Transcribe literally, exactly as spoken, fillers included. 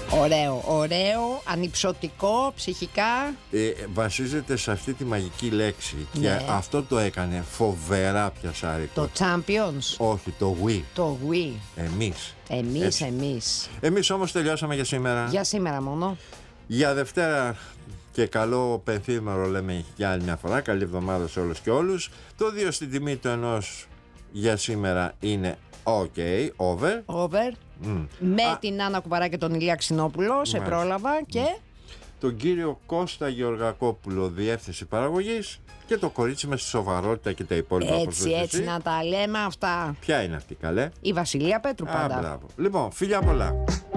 Ωραίο, ωραίο, ανυψωτικό, ψυχικά. Ε, βασίζεται σε αυτή τη μαγική λέξη. Ναι. Και αυτό το έκανε φοβερά πιασάρικο. Το Champions. Όχι, το Wii. Το Wii. Εμείς. Εμείς, Έτσι. εμείς. Εμείς όμως τελειώσαμε για σήμερα. Για σήμερα μόνο. Για Δευτέρα και καλό πενθήμερο λέμε για άλλη μια φορά. Καλή εβδομάδα σε όλους και όλους. Το δύο στην τιμή του ενός για σήμερα είναι ok, over. Over. Mm. Με Α, την Άννα Κουβαρά και τον Ηλία Ξινόπουλο. Σε Μάλιστα. πρόλαβα και. τον κύριο Κώστα Γεωργακόπουλο, διεύθυνση παραγωγής, και το κορίτσι με στη σοβαρότητα και τα υπόλοιπα. Έτσι, έτσι να τα λέμε αυτά. Ποια είναι αυτή, καλέ? Η Βασιλεία Πέτρου Α, πάντα. μπράβο. Λοιπόν, φιλιά πολλά.